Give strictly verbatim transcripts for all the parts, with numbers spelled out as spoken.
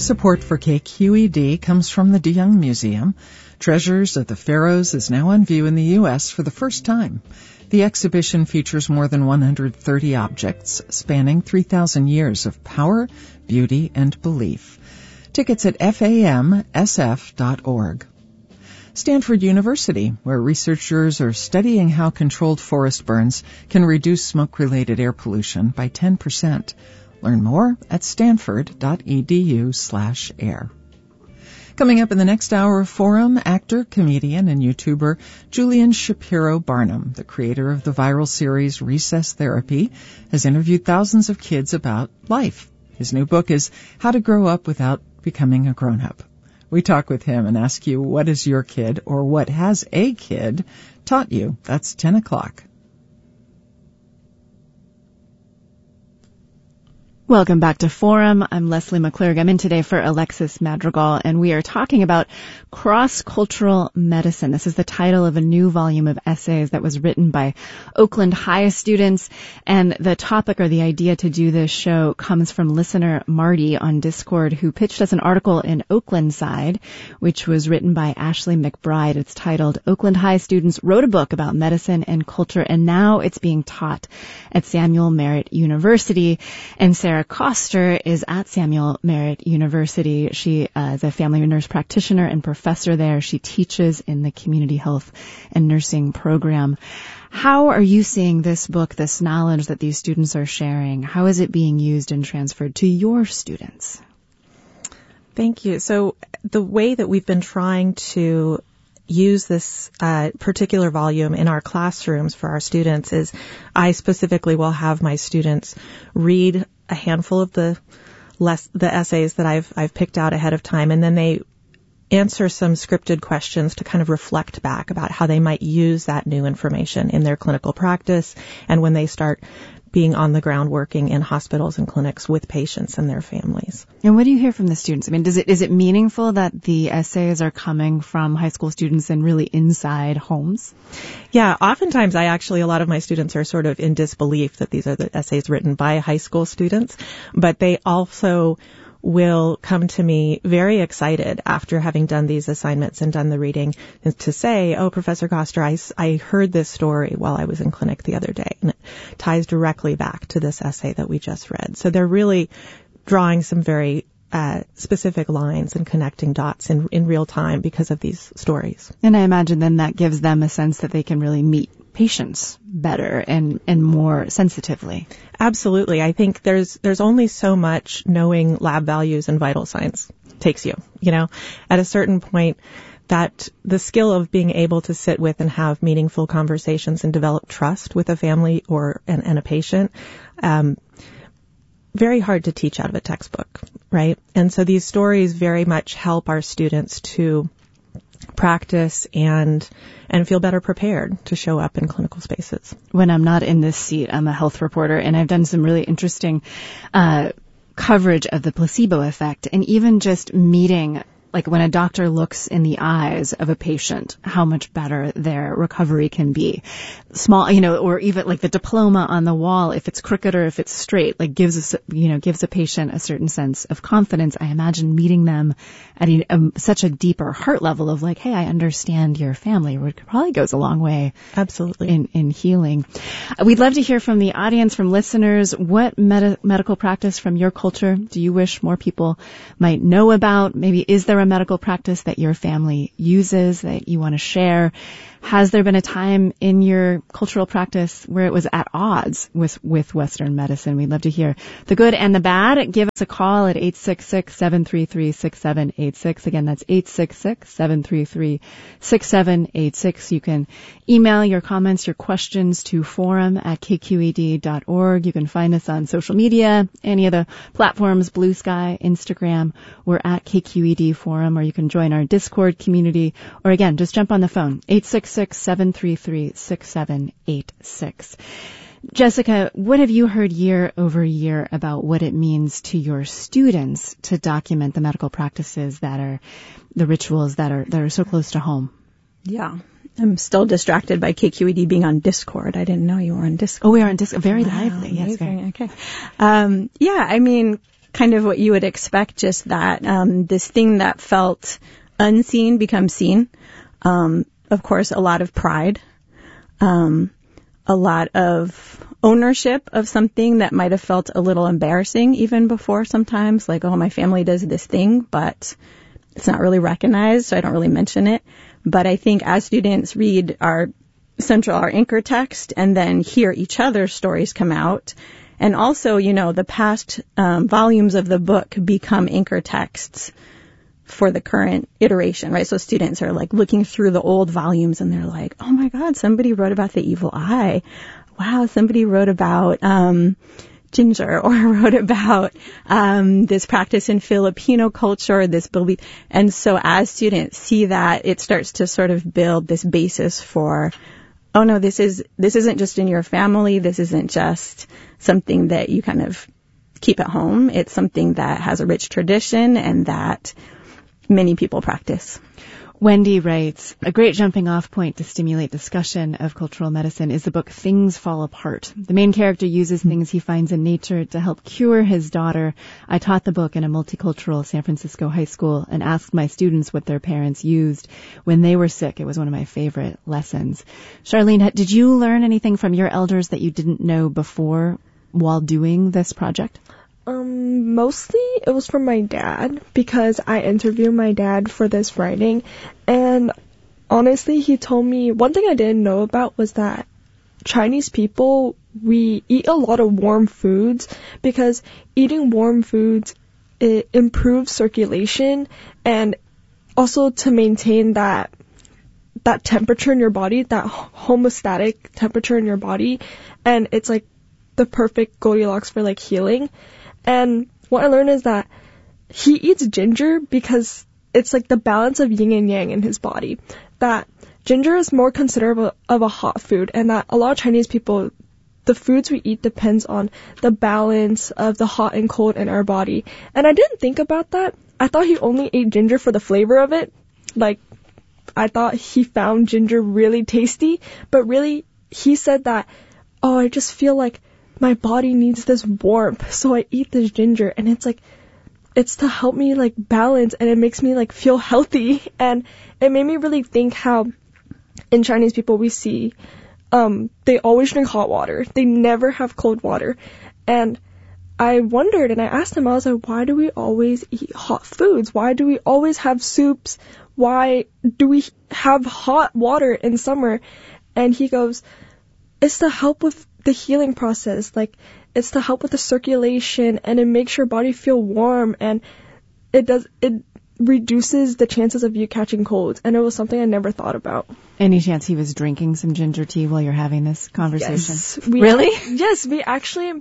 Support for K Q E D comes from the DeYoung Museum. Treasures of the Pharaohs is now on view in the U S for the first time. The exhibition features more than one hundred thirty objects spanning three thousand years of power, beauty, and belief. Tickets at F A M S F dot org. Stanford University, where researchers are studying how controlled forest burns can reduce smoke-related air pollution by ten percent. Learn more at stanford dot e d u slash air. Coming up in the next hour of Forum, actor, comedian, and YouTuber Julian Shapiro Barnum, the creator of the viral series Recess Therapy, has interviewed thousands of kids about life. His new book is How to Grow Up Without Becoming a Grown-Up. We talk with him and ask you, what is your kid, or what has a kid taught you? That's ten o'clock. Welcome back to Forum. I'm Leslie McClurg. I'm in today for Alexis Madrigal, and we are talking about cross-cultural medicine. This is the title of a new volume of essays that was written by Oakland High students, and the topic or the idea to do this show comes from listener Marty on Discord, who pitched us an article in Oakland Side, which was written by Ashley McBride. It's titled, Oakland High Students Wrote a Book About Medicine and Culture, and Now It's Being Taught at Samuel Merritt University. And Sarah Koster is at Samuel Merritt University. She uh, is a family nurse practitioner and professor there. She teaches in the community health and nursing program. How are you seeing this book, this knowledge that these students are sharing? How is it being used and transferred to your students? Thank you. So the way that we've been trying to use this uh, particular volume in our classrooms for our students is I specifically will have my students read a handful of the less, the essays that I've I've picked out ahead of time, and then they answer some scripted questions to kind of reflect back about how they might use that new information in their clinical practice and when they start being on the ground working in hospitals and clinics with patients and their families. And what do you hear from the students? I mean, does it is it meaningful that the essays are coming from high school students and really inside homes? Yeah, oftentimes I actually, a lot of my students are sort of in disbelief that these are the essays written by high school students, but they also will come to me very excited after having done these assignments and done the reading to say, oh, Professor Koster, I, I heard this story while I was in clinic the other day. And it ties directly back to this essay that we just read. So they're really drawing some very uh, specific lines and connecting dots in, in real time because of these stories. And I imagine then that gives them a sense that they can really meet patients better and, and more sensitively. Absolutely. I think there's there's only so much knowing lab values and vital signs takes you. You know, at a certain point, that the skill of being able to sit with and have meaningful conversations and develop trust with a family or and, and a patient, um, very hard to teach out of a textbook, right? And so these stories very much help our students to practice and and feel better prepared to show up in clinical spaces. When I'm not in this seat, I'm a health reporter, and I've done some really interesting uh coverage of the placebo effect, and even just meeting, like when a doctor looks in the eyes of a patient, how much better their recovery can be. Small, you know, or even like the diploma on the wall, if it's crooked or if it's straight, like gives us, you know, gives a patient a certain sense of confidence. I imagine meeting them at a, um, such a deeper heart level of like, hey, I understand your family, which probably goes a long way. Absolutely. In, in healing. Uh, we'd love to hear from the audience, from listeners. What med- medical practice from your culture do you wish more people might know about? Maybe is there a medical practice that your family uses that you want to share? Has there been a time in your cultural practice where it was at odds with, with Western medicine? We'd love to hear the good and the bad. Give us a call at eight six six, seven three three, six seven eight six. Again, that's eight six six, seven three three, six seven eight six. You can email your comments, your questions to forum at k q e d dot org. You can find us on social media, any of the platforms, Blue Sky, Instagram. We're at K Q E D Forum, or you can join our Discord community, or again, just jump on the phone, eight six six, seven three three, six seven eight six. Jessica, what have you heard year over year about what it means to your students to document the medical practices that are, the rituals that are, that are so close to home? Yeah. I'm still distracted by K Q E D being on Discord. I didn't know you were on Discord. Oh, we are on Discord. Very wow, lively. Yes, amazing. very. Okay. Um, yeah, I mean, kind of what you would expect, just that um, this thing that felt unseen becomes seen. Um, of course, a lot of pride, um, a lot of ownership of something that might have felt a little embarrassing even before sometimes, like, oh, my family does this thing, but it's not really recognized, so I don't really mention it. But I think as students read our central, our anchor text, and then hear each other's stories come out, and also, you know, the past um, volumes of the book become anchor texts for the current iteration, right? So students are like looking through the old volumes and they're like, oh my God, somebody wrote about the evil eye. Wow, somebody wrote about um, ginger, or wrote about um, this practice in Filipino culture, this belief. And so as students see that, it starts to sort of build this basis for, oh no, this is this isn't just in your family. This isn't just something that you kind of keep at home. It's something that has a rich tradition and that many people practice. Wendy writes, a great jumping off point to stimulate discussion of cultural medicine is the book Things Fall Apart. The main character uses things he finds in nature to help cure his daughter. I taught the book in a multicultural San Francisco high school and asked my students what their parents used when they were sick. It was one of my favorite lessons. Charlene, did you learn anything from your elders that you didn't know before while doing this project? Um, mostly it was from my dad, because I interviewed my dad for this writing, and honestly, he told me one thing I didn't know about was that Chinese people, we eat a lot of warm foods, because eating warm foods, it improves circulation, and also to maintain that that temperature in your body, that homeostatic temperature in your body, and it's like the perfect Goldilocks for like healing. And what I learned is that he eats ginger because it's like the balance of yin and yang in his body. That ginger is more considered of a, of a hot food, and that a lot of Chinese people, the foods we eat depends on the balance of the hot and cold in our body. And I didn't think about that. I thought he only ate ginger for the flavor of it. Like, I thought he found ginger really tasty, but really he said that, oh, I just feel like my body needs this warmth, so I eat this ginger, and it's like, it's to help me like balance, and it makes me like feel healthy. And it made me really think how in Chinese people we see, um, they always drink hot water. They never have cold water. And I wondered, and I asked him, I was like, why do we always eat hot foods? Why do we always have soups? Why do we have hot water in summer? And he goes, it's to help with the healing process. Like, it's to help with the circulation, and it makes your body feel warm, and it does, it reduces the chances of you catching colds. And it was something I never thought about. Any chance he was drinking some ginger tea while you're having this conversation? Yes. We, really? Yes, we actually,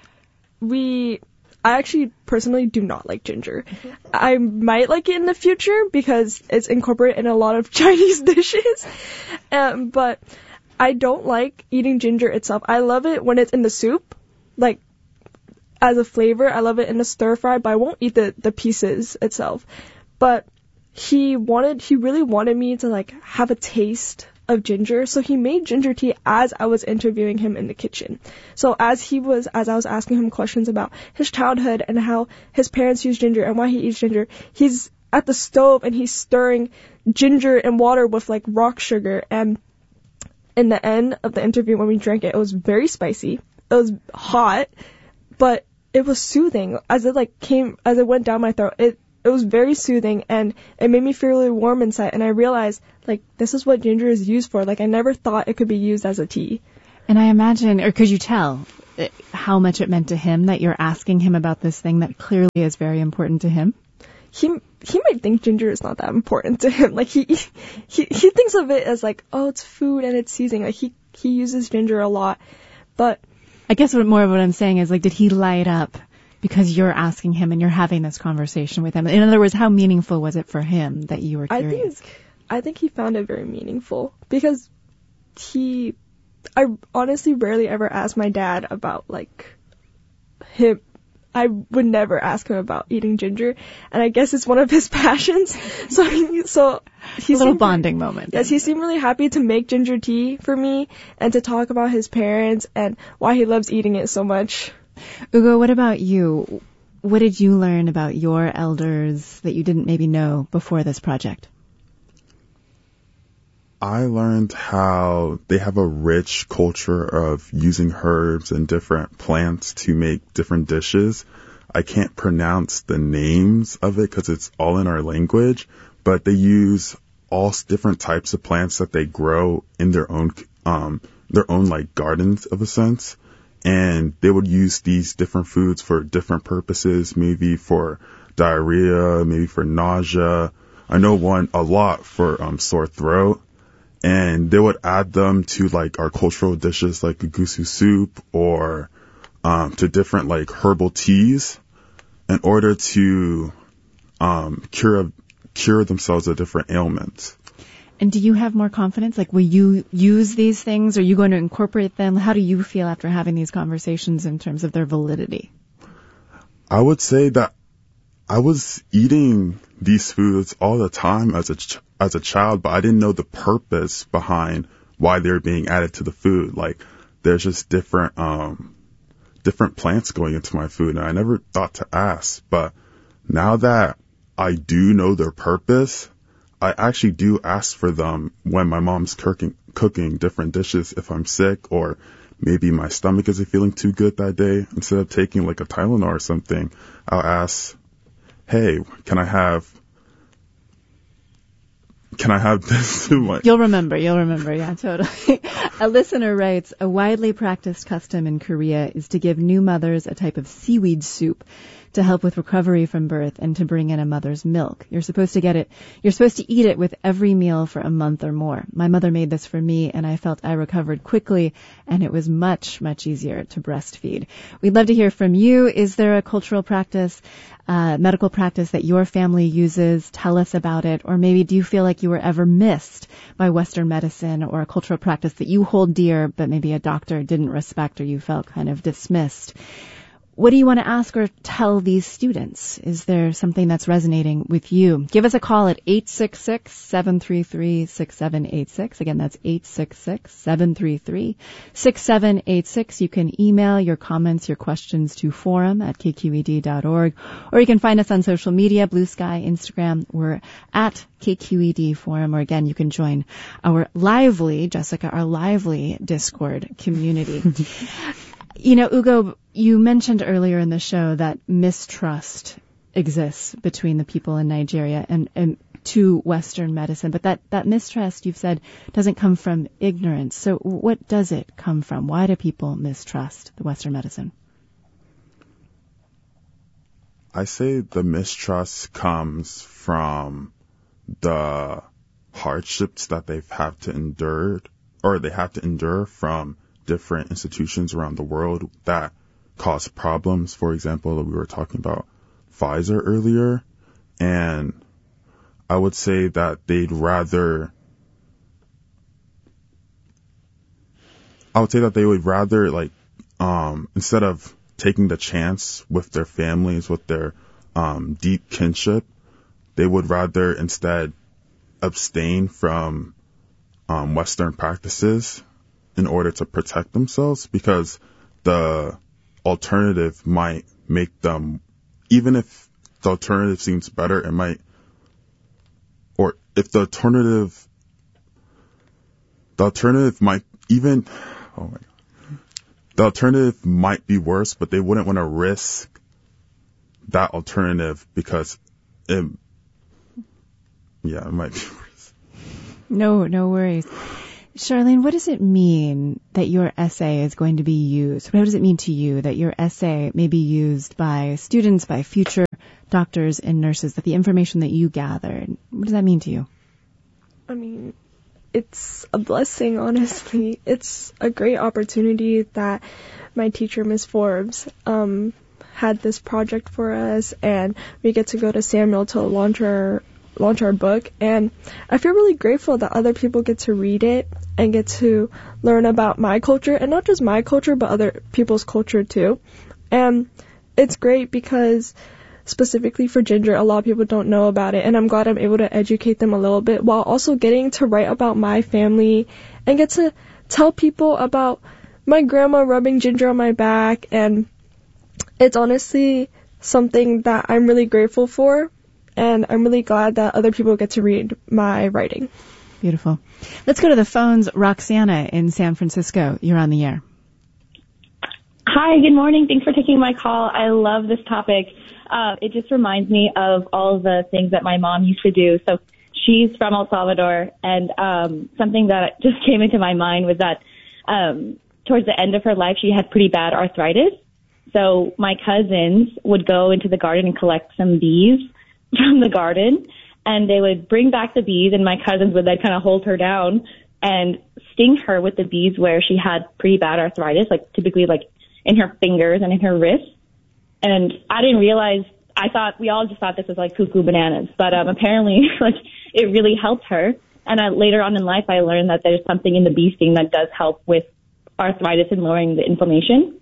we, I actually personally do not like ginger. I might like it in the future because it's incorporated in a lot of Chinese dishes. Um, but I don't like eating ginger itself. I love it when it's in the soup, like as a flavor. I love it in the stir fry, but I won't eat the, the pieces itself. But he wanted, he really wanted me to like have a taste of ginger, so he made ginger tea as I was interviewing him in the kitchen. So as he was, as I was asking him questions about his childhood and how his parents use ginger and why he eats ginger, he's at the stove and he's stirring ginger and water with like rock sugar. And in the end of the interview, when we drank it, it was very spicy. It was hot, but it was soothing. As it like came, as it went down my throat, it it was very soothing, and it made me feel really warm inside. And I realized, like, this is what ginger is used for. Like, I never thought it could be used as a tea. And I imagine, or could you tell how much it meant to him that you're asking him about this thing that clearly is very important to him? He he might think ginger is not that important to him. Like, he he he thinks of it as like, oh, it's food and it's seasoning. Like, he he uses ginger a lot. But I guess what more of what I'm saying is, like, did he light up because you're asking him and you're having this conversation with him? In other words, how meaningful was it for him that you were curious? I think I think he found it very meaningful, because he I honestly rarely ever ask my dad about like him. I would never ask him about eating ginger, and I guess it's one of his passions. So, he, so he a little seemed, bonding moment. Yes, he seemed really happy to make ginger tea for me and to talk about his parents and why he loves eating it so much. Ugo, what about you? what did you learn about your elders that you didn't maybe know before this project? I learned how they have a rich culture of using herbs and different plants to make different dishes. I can't pronounce the names of it because it's all in our language, but they use all different types of plants that they grow in their own, um, their own like gardens of a sense. And they would use these different foods for different purposes, maybe for diarrhea, maybe for nausea. I know one a lot for um, sore throat. And they would add them to like our cultural dishes like gugusu soup or um, to different like herbal teas in order to um, cure cure themselves of different ailments. And do you have more confidence? Like, will you use these things? Are you going to incorporate them? How do you feel after having these conversations in terms of their validity? I would say that I was eating these foods all the time as a ch- as a child, but I didn't know the purpose behind why they're being added to the food. Like, there's just different um different plants going into my food, and I never thought to ask. But now that I do know their purpose, I actually do ask for them when my mom's cooking cooking different dishes if I'm sick, or maybe my stomach isn't feeling too good that day. Instead of taking like a Tylenol or something, I'll ask, hey, can I have, can I have this too much? You'll remember, you'll remember, yeah, totally. A listener writes, a widely practiced custom in Korea is to give new mothers a type of seaweed soup to help with recovery from birth and to bring in a mother's milk. You're supposed to get it, you're supposed to eat it with every meal for a month or more. My mother made this for me and I felt I recovered quickly and it was much, much easier to breastfeed. We'd love to hear from you. Is there a cultural practice, uh, medical practice that your family uses? Tell us about it. Or maybe do you feel like you were ever missed by Western medicine or a cultural practice that you hold dear, but maybe a doctor didn't respect or you felt kind of dismissed? What do you want to ask or tell these students? Is there something that's resonating with you? Give us a call at eight six six, seven three three, six seven eight six. Again, that's eight six six, seven three three, six seven eight six. You can email your comments, your questions to forum at k q e d dot org, or you can find us on social media, Blue Sky, Instagram. We're at K Q E D Forum, or again, you can join our lively, Jessica, our lively Discord community. You know, Ugo, you mentioned earlier in the show that mistrust exists between the people in Nigeria and, and to Western medicine, but that, that mistrust, you've said, doesn't come from ignorance. So what does it come from? Why do people mistrust the Western medicine? I say the mistrust comes from the hardships that they've had to endure, or they have to endure from different institutions around the world that cause problems. For example, we were talking about Pfizer earlier, and I would say that they'd rather, I would say that they would rather, like, um, instead of taking the chance with their families, with their um, deep kinship, they would rather instead abstain from um, Western practices in order to protect themselves, because the alternative might make them, even if the alternative seems better, it might, or if the alternative, the alternative might even, oh my God, the alternative might be worse, but they wouldn't want to risk that alternative because it, yeah, it might be worse. No, no worries. Charlene, what does it mean that your essay is going to be used? What does it mean to you that your essay may be used by students, by future doctors and nurses, that the information that you gathered, what does that mean to you? I mean, it's a blessing, honestly. It's a great opportunity that my teacher, Miss Forbes, um, had this project for us, and we get to go to Samuel to launch our launch our book, and I feel really grateful that other people get to read it and get to learn about my culture, and not just my culture, but other people's culture too. And it's great because specifically for ginger, a lot of people don't know about it, and I'm glad I'm able to educate them a little bit while also getting to write about my family and get to tell people about my grandma rubbing ginger on my back. And it's honestly something that I'm really grateful for, and I'm really glad that other people get to read my writing. Beautiful. Let's go to the phones. Roxana in San Francisco, you're on the air. Hi, good morning. Thanks for taking my call. I love this topic. Uh, it just reminds me of all the things that my mom used to do. So she's from El Salvador, and um, something that just came into my mind was that um, towards the end of her life, she had pretty bad arthritis. So my cousins would go into the garden and collect some bees from the garden, and they would bring back the bees, and my cousins would then kind of hold her down and sting her with the bees where she had pretty bad arthritis, like typically like in her fingers and in her wrists. And I didn't realize, I thought, we all just thought this was like cuckoo bananas, but um, apparently like it really helped her. And uh, later on in life, I learned that there's something in the bee sting that does help with arthritis and lowering the inflammation.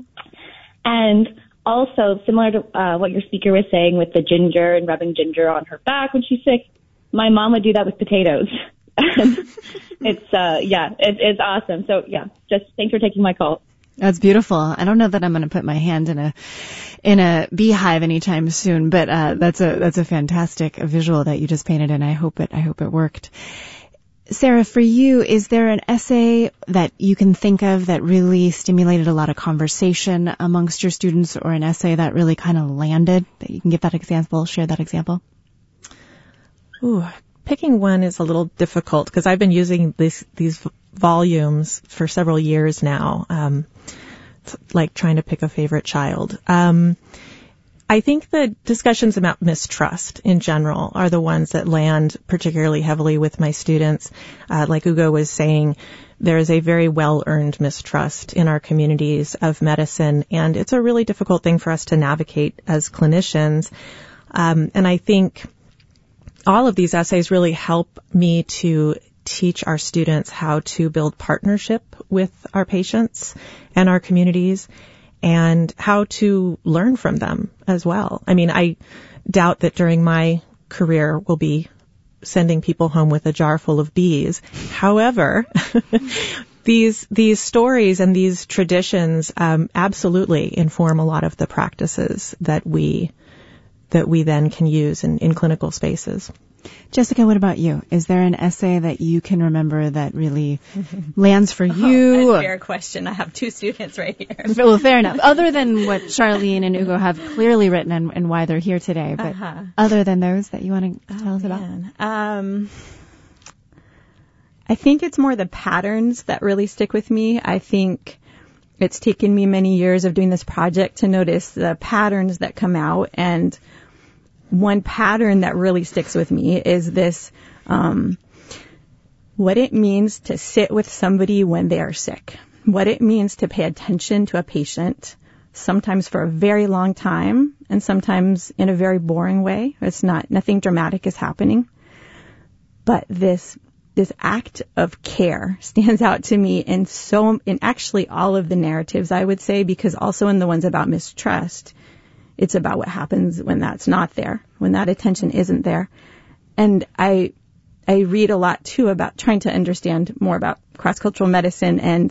And also, similar to uh, what your speaker was saying with the ginger and rubbing ginger on her back when she's sick, my mom would do that with potatoes. it's, uh, yeah, it, it's awesome. So, yeah, just thanks for taking my call. That's beautiful. I don't know that I'm going to put my hand in a in a beehive anytime soon, but uh, that's a that's a fantastic visual that you just painted, and I hope it I hope it worked. Sarah, for you, is there an essay that you can think of that really stimulated a lot of conversation amongst your students, or an essay that really kind of landed? That you can give that example, share that example. Ooh, picking one is a little difficult because I've been using this, these volumes for several years now. Um, it's like trying to pick a favorite child. Um, I think the discussions about mistrust in general are the ones that land particularly heavily with my students. Uh, like Ugo was saying, there is a very well-earned mistrust in our communities of medicine, and it's a really difficult thing for us to navigate as clinicians. Um, and I think all of these essays really help me to teach our students how to build partnership with our patients and our communities, and how to learn from them as well. I mean, I doubt that during my career we'll be sending people home with a jar full of bees. However, these these stories and these traditions um, absolutely inform a lot of the practices that we that we then can use in, in clinical spaces. Jessica, what about you? Is there an essay that you can remember that really lands for you? Oh, that's a fair question. I have two students right here. Well, fair enough. Other than what Charlene and Ugo have clearly written and, and why they're here today, but uh-huh. other than those that you want to tell oh, us about? Um, I think it's more the patterns that really stick with me. I think it's taken me many years of doing this project to notice the patterns that come out, and one pattern that really sticks with me is this, um, what it means to sit with somebody when they are sick, what it means to pay attention to a patient, sometimes for a very long time and sometimes in a very boring way. It's not, nothing dramatic is happening, but this, this act of care stands out to me in so, in actually all of the narratives, I would say, because also in the ones about mistrust, it's about what happens when that's not there, when that attention isn't there. And I I read a lot, too, about trying to understand more about cross-cultural medicine. And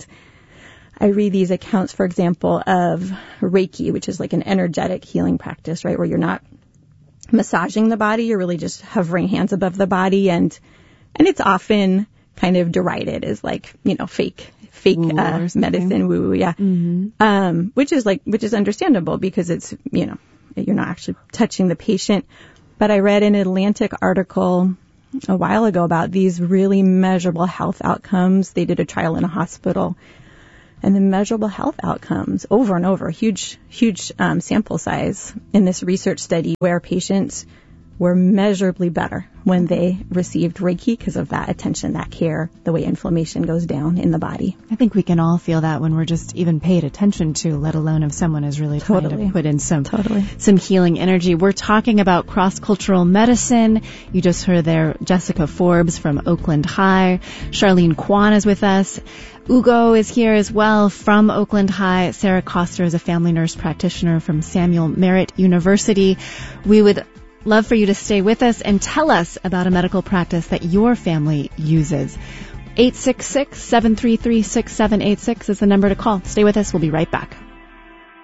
I read these accounts, for example, of Reiki, which is like an energetic healing practice, right, where you're not massaging the body. You're really just hovering hands above the body. And and it's often kind of derided as like, you know, fake fake uh, medicine, woo woo, yeah. Mm-hmm. Um, which is like, which is understandable because it's, you know, you're not actually touching the patient. But I read an Atlantic article a while ago about these really measurable health outcomes. They did a trial in a hospital, and the measurable health outcomes over and over, huge, huge um, sample size in this research study where patients were measurably better when they received Reiki because of that attention, that care, the way inflammation goes down in the body. I think we can all feel that when we're just even paid attention to, let alone if someone is really totally. trying to put in some totally. some healing energy. We're talking about cross-cultural medicine. You just heard there Jessica Forbes from Oakland High. Charlene Kwan is with us. Ugo is here as well from Oakland High. Sarah Koster is a family nurse practitioner from Samuel Merritt University. We would love for you to stay with us and tell us about a medical practice that your family uses. eight six six, seven three three, six seven eight six is the number to call. Stay with us. We'll be right back.